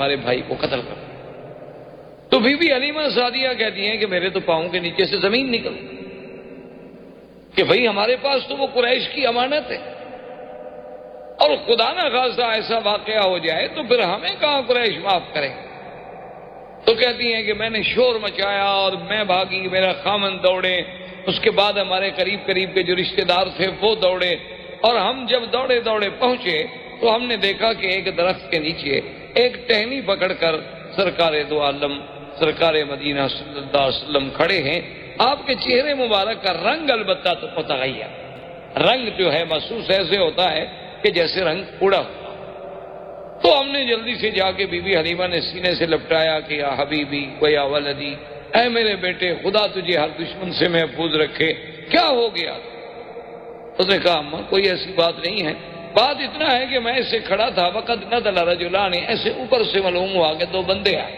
ہمارے بھائی کو قتل کر۔ تو بی بی حلیمہ سعدیہ کہتی ہیں کہ میرے تو پاؤں کے نیچے سے زمین نکل کہ بھئی ہمارے پاس تو وہ قریش کی امانت ہے، اور خدا نہ خواستہ ایسا واقعہ ہو جائے تو پھر ہمیں کہاں قریش معاف کریں۔ تو کہتی ہیں کہ میں نے شور مچایا اور میں بھاگی، میرا خامن دوڑے، اس کے بعد ہمارے قریب کے جو رشتہ دار تھے وہ دوڑے، اور ہم جب دوڑے پہنچے تو ہم نے دیکھا کہ ایک درخت کے نیچے ایک ٹہنی پکڑ کر سرکار دو عالم سرکار مدینہ صلی اللہ علیہ وسلم کھڑے ہیں۔ آپ کے چہرے مبارک کا رنگ البتہ تو متغیر، رنگ جو ہے محسوس ایسے ہوتا ہے کہ جیسے رنگ اڑا ہوا۔ تو ہم نے جلدی سے جا کے بی بی حلیمہ نے سینے سے لپٹایا کہ یا حبیبی و یا ولدی، اے میرے بیٹے خدا تجھے ہر دشمن سے محفوظ رکھے، کیا ہو گیا؟ اس نے کہا اماں کوئی ایسی بات نہیں ہے، بات اتنا ہے کہ میں ایسے کھڑا تھا، وقت نزل رجلان، ایسے اوپر سے معلوم ہوا کہ دو بندے آئے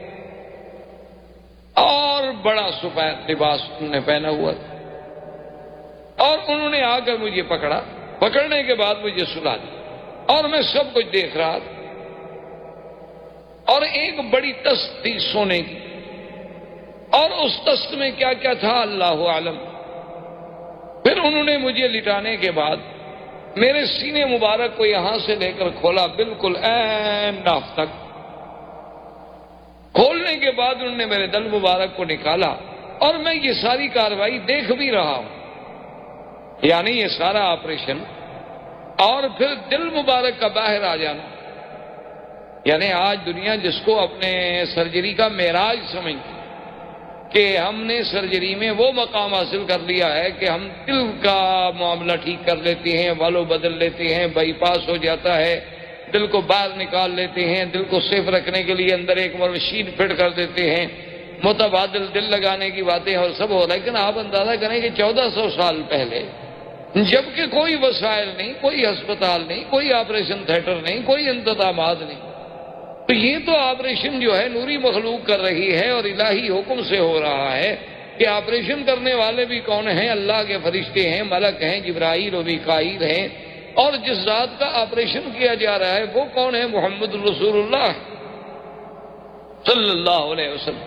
اور بڑا سفید لباس انہوں نے پہنا ہوا تھا، اور انہوں نے آ کر مجھے پکڑا، پکڑنے کے بعد مجھے سلا دیا، اور میں سب کچھ دیکھ رہا تھا، اور ایک بڑی تست تھی سونے کی، اور اس تست میں کیا کیا تھا اللہ عالم۔ پھر انہوں نے مجھے لٹانے کے بعد میرے سینے مبارک کو یہاں سے لے کر کھولا بالکل عین ناف تک، کھولنے کے بعد انہوں نے میرے دل مبارک کو نکالا، اور میں یہ ساری کاروائی دیکھ بھی رہا ہوں، یعنی یہ سارا آپریشن، اور پھر دل مبارک کا باہر آ جانا، یعنی آج دنیا جس کو اپنے سرجری کا معراج سمجھتی کہ ہم نے سرجری میں وہ مقام حاصل کر لیا ہے کہ ہم دل کا معاملہ ٹھیک کر لیتے ہیں، والو بدل لیتے ہیں، بائی پاس ہو جاتا ہے، دل کو باہر نکال لیتے ہیں، دل کو صیف رکھنے کے لیے اندر ایک مشین فٹ کر دیتے ہیں، متبادل دل لگانے کی باتیں اور سب ہو رہا ہے۔ لیکن آپ اندازہ کریں کہ 1400 سال پہلے، جبکہ کوئی وسائل نہیں، کوئی ہسپتال نہیں، کوئی آپریشن تھیٹر نہیں، کوئی انتظامات نہیں، تو یہ تو آپریشن جو ہے نوری مخلوق کر رہی ہے اور الہی حکم سے ہو رہا ہے کہ آپریشن کرنے والے بھی کون ہیں؟ اللہ کے فرشتے ہیں، ملک ہیں، جبرائیل و میکائیل ہیں، اور جس ذات کا آپریشن کیا جا رہا ہے وہ کون ہے؟ محمد رسول اللہ صلی اللہ علیہ وسلم۔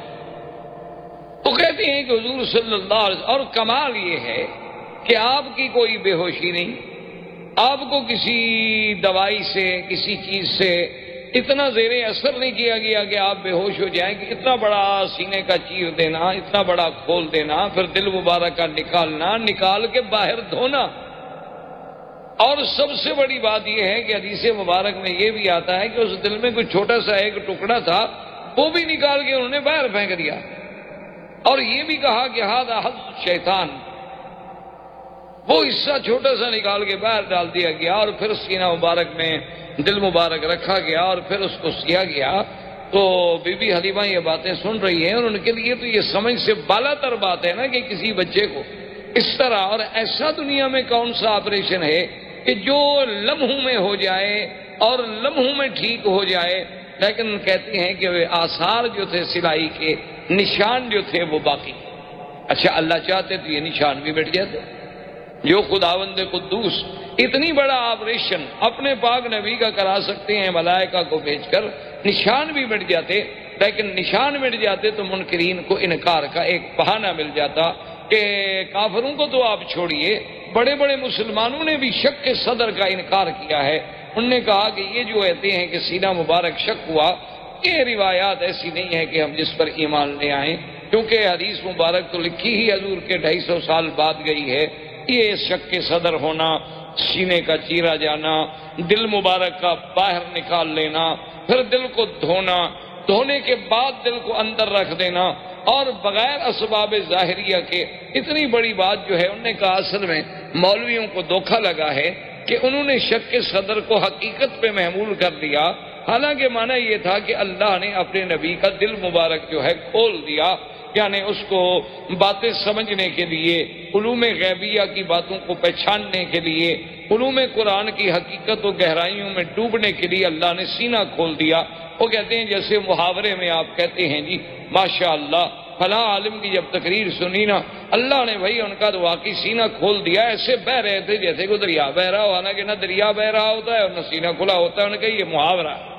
تو کہتے ہیں کہ حضور صلی اللہ علیہ وسلم، اور کمال یہ ہے کہ آپ کی کوئی بے ہوشی نہیں، آپ کو کسی دوائی سے کسی چیز سے اتنا زیر اثر نہیں کیا گیا کہ آپ بے ہوش ہو جائیں، کہ اتنا بڑا سینے کا چیر دینا، اتنا بڑا کھول دینا، پھر دل مبارک کا نکالنا، نکال کے باہر دھونا، اور سب سے بڑی بات یہ ہے کہ حدیث مبارک میں یہ بھی آتا ہے کہ اس دل میں کوئی چھوٹا سا ایک ٹکڑا تھا، وہ بھی نکال کے انہوں نے باہر پھینک دیا، اور یہ بھی کہا کہ ھذا حظ شیطان، وہ حصہ چھوٹا سا نکال کے باہر ڈال دیا گیا، اور پھر سینہ مبارک میں دل مبارک رکھا گیا اور پھر اس کو سیا گیا۔ تو بی بی حلیمہ یہ باتیں سن رہی ہیں، اور ان کے لیے تو یہ سمجھ سے بالا تر بات ہے نا کہ کسی بچے کو اس طرح، اور ایسا دنیا میں کون سا آپریشن ہے کہ جو لمحوں میں ہو جائے اور لمحوں میں ٹھیک ہو جائے، لیکن کہتے ہیں کہ وہ آثار جو تھے سلائی کے، نشان جو تھے وہ باقی۔ اچھا اللہ چاہتے تو یہ نشان بھی مٹ جاتے، جو خداوند قدوس اتنی بڑا آپریشن اپنے پاک نبی کا کرا سکتے ہیں ملائکہ کو بھیج کر، نشان بھی مٹ جاتے، لیکن نشان مٹ جاتے تو منکرین کو انکار کا ایک بہانہ مل جاتا کہ کافروں کو تو آپ چھوڑیے، بڑے بڑے مسلمانوں نے بھی شک کے صدر کا انکار کیا ہے۔ انہوں نے کہا کہ یہ جو کہتے ہیں کہ سینہ مبارک شک ہوا، یہ روایات ایسی نہیں ہے کہ ہم جس پر ایمان لے آئیں، کیونکہ حدیث مبارک تو لکھی ہی حضور کے 250 سال بعد گئی ہے۔ یہ شک کے صدر ہونا، سینے کا چیرا جانا، دل مبارک کا باہر نکال لینا، پھر دل کو دھونا، دھونے کے بعد دل کو اندر رکھ دینا، اور بغیر اسباب ظاہریہ کے، اتنی بڑی بات جو ہے۔ انہوں نے کہا اصل میں مولویوں کو دھوکہ لگا ہے کہ انہوں نے شک کے صدر کو حقیقت پہ محمول کر دیا، حالانکہ معنی یہ تھا کہ اللہ نے اپنے نبی کا دل مبارک جو ہے کھول دیا، یعنی اس کو باتیں سمجھنے کے لیے، علوم غیبیہ کی باتوں کو پہچاننے کے لیے، علوم قرآن کی حقیقت و گہرائیوں میں ڈوبنے کے لیے اللہ نے سینہ کھول دیا۔ وہ کہتے ہیں جیسے محاورے میں آپ کہتے ہیں جی ماشاءاللہ فلاں عالم کی جب تقریر سنی نا، اللہ نے بھائی ان کا تو واقعی سینہ کھول دیا، ایسے بہ رہے تھے جیسے کوئی دریا بہ رہا ہو، حالانکہ نہ دریا بہ رہا ہوتا ہے اور نہ سینہ کھلا ہوتا ہے۔ ان کا یہ محاورہ ہے۔